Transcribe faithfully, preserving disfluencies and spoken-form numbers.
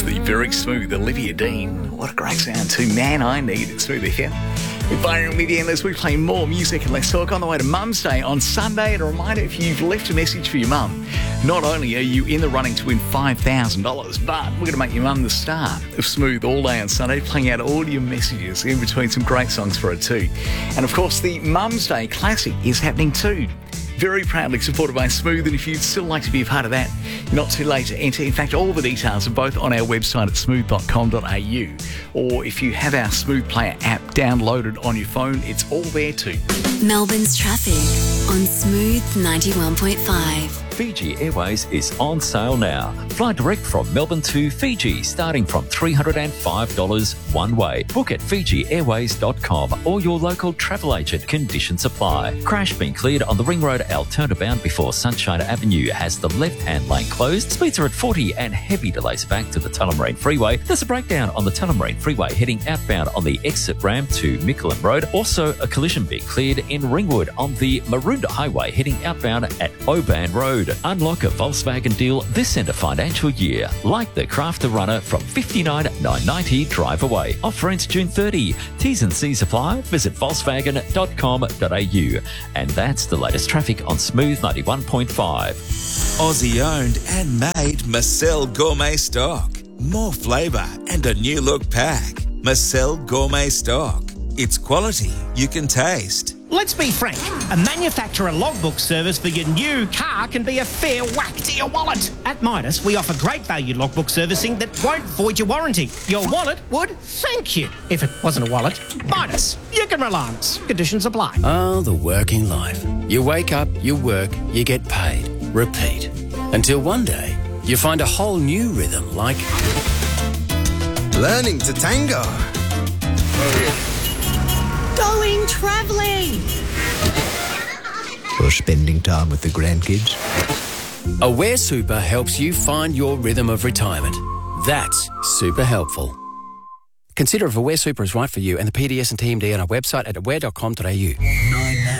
the very smooth Olivia Dean. What a great sound too. Man, I need it. Smooth here. With Byron with you, and as we play more music and let's talk on the way to Mum's Day on Sunday. And a reminder, if you've left a message for your mum, not only are you in the running to win five thousand dollars, but we're going to make your mum the star of Smooth all day on Sunday, playing out all your messages in between some great songs for her too. And of course, the Mum's Day Classic is happening too. Very proudly supported by Smooth, and if you'd still like to be a part of that, not too late to enter. In fact, all the details are both on our website at smooth dot com dot a u, or if you have our Smooth Player app downloaded on your phone, it's all there too. Melbourne's traffic on Smooth ninety-one point five. Fiji Airways is on sale now. Fly direct from Melbourne to Fiji, starting from three hundred five dollars one way. Book at fiji airways dot com or your local travel agent. Conditions apply. Crash being cleared on the Ring Road Altoona bound before Sunshine Avenue has the left-hand lane closed. Speeds are at forty and heavy delays back to the Tullamarine Freeway. There's a breakdown on the Tullamarine Freeway heading outbound on the exit ramp to Mickleham Road. Also, a collision being cleared in Ringwood on the Maroondah Highway heading outbound at Oban Road. Unlock a Volkswagen deal this end of financial year, like the Crafter Runner from fifty-nine thousand nine hundred ninety dollars drive away. Offer ends June thirtieth. T's and C's apply. Visit volkswagen dot com dot a u. And that's the latest traffic on Smooth ninety-one point five. Aussie owned and made Marcel Gourmet Stock. More flavour and a new look pack. Marcel Gourmet Stock. It's quality you can taste. Let's be frank, a manufacturer logbook service for your new car can be a fair whack to your wallet. At Midas, we offer great value logbook servicing that won't void your warranty. Your wallet would thank you. If it wasn't a wallet, Midas, you can rely on us. Conditions apply. Oh, the working life. You wake up, you work, you get paid. Repeat. Until one day, you find a whole new rhythm like... learning to tango. Going travelling. Or spending time with the grandkids. Aware Super helps you find your rhythm of retirement. That's super helpful. Consider if Aware Super is right for you and the P D S and T M D on our website at aware dot com dot a u.